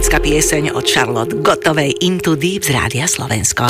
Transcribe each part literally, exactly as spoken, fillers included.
romantická pieseň od Charlotte Gottovej Into Deep z Rádia Slovensko.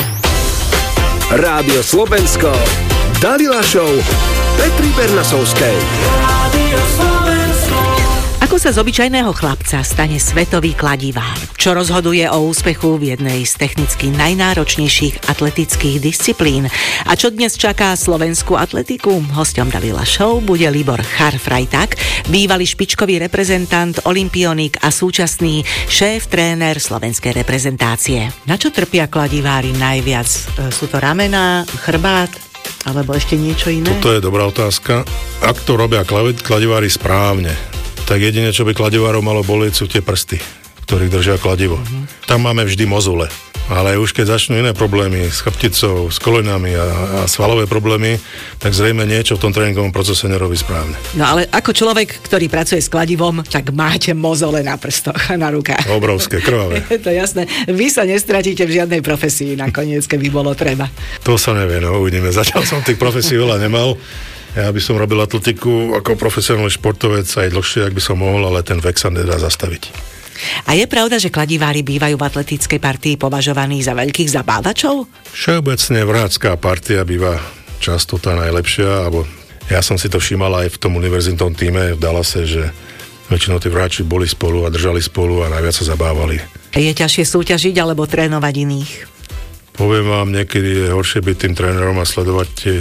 Rádio Slovensko, Dalila Show, Petry Bernasovskej. Rádio Slovensko. Ako sa z obyčajného chlapca stane svetový kladivár? Čo rozhoduje o úspechu v jednej z technicky najnáročnejších atletických disciplín? A čo dnes čaká slovenskú atletiku? Hosťom Dalila Show bude Libor Charfrajták, bývalý špičkový reprezentant, olympionik a súčasný šéf-tréner slovenskej reprezentácie. Na čo trpia kladivári najviac? Sú to ramená, chrbát? Alebo ešte niečo iné? Toto je dobrá otázka. Ak to robia kladivári správne, tak jedine, čo by kladivárov malo bolieť, sú tie prsty, ktorých držia kladivo. Mm-hmm. Tam máme vždy mozole. Ale už keď začnú iné problémy s chrbticou, s kolenami a, a svalové problémy, tak zrejme niečo v tom tréningovom procese nerobí správne. No ale ako človek, ktorý pracuje s kladivom, tak máte mozole na prstoch a na rukách. Obrovské, krvavé. Je to jasné. Vy sa nestratíte v žiadnej profesii nakoniec, keby bolo treba. To sa nevie, no uvidíme. Zatiaľ som tých profesí veľa nemal. Ja by som robil atletiku ako profesionálny športovec aj dlhšie, ak by som mohol, ale ten vek sa nedá zastaviť. A je pravda, že kladivári bývajú v atletickej partii považovaní za veľkých zabávačov? Všeobecne vrácká partia býva často tá najlepšia, alebo ja som si to všímal aj v tom univerzitnom týme v Dallase, že väčšinou tí hráči boli spolu a držali spolu a najviac sa zabávali. Je ťažšie súťažiť alebo trénovať iných? Poviem vám, niekedy je horšie byť tým trénerom a sledovať tie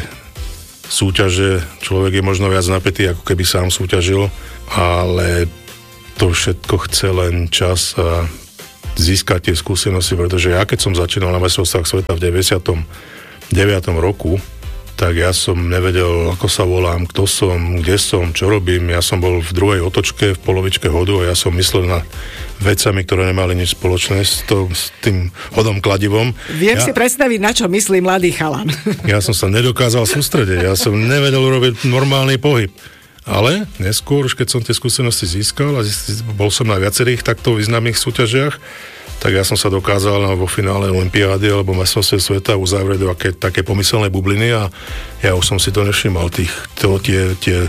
súťaže. Človek je možno viac napätý, ako keby sám súťažil, ale to všetko chce len čas a získať tie skúsenosti, pretože ja keď som začínal na majstrovstvách sveta v deväťdesiatom deviatom roku, tak ja som nevedel, ako sa volám, kto som, kde som, čo robím. Ja som bol v druhej otočke, v polovičke hodu a ja som myslel na vecami, ktoré nemali nič spoločné s, to, s tým hodom kladivom. Viem ja, si predstaviť, na čo myslí mladý chalan. Ja som sa nedokázal sústrediť, ja som nevedel urobiť normálny pohyb. Ale neskôr, už keď som tie skúsenosti získal a bol som na viacerých takto významných súťažiach, tak ja som sa dokázal vo finále olympiády alebo majstrovstiev sveta uzavrieť do aké, také pomyselné bubliny a ja už som si to nevšimal, tých, to, tie, tie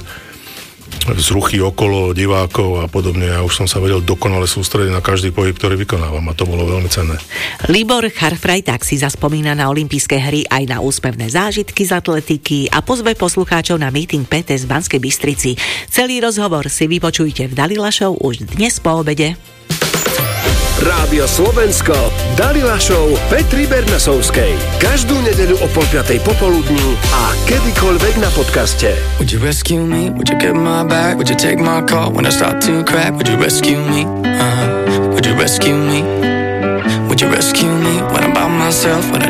vzruchy okolo divákov a podobne. Ja už som sa vedel dokonale sústrediť na každý pohyb, ktorý vykonávam a to bolo veľmi cenné. Libor Charfrajták si zaspomína na olympijské hry aj na úspevné zážitky z atletiky a pozve poslucháčov na meeting pé té z Banskej Bystrici. Celý rozhovor si vypočujte v Dalila Show už dnes po obede. Rádio Slovensko, Dalila Show, Petry Bernasovskej. Každú nedeľu o pol piatej popoludní a kedykoľvek na podcaste. Would you rescue me? Would you get my back? Would you take my call when I start to crack? Would you rescue me? Uh-huh. Would you rescue me? Would you rescue me when I'm by myself? When I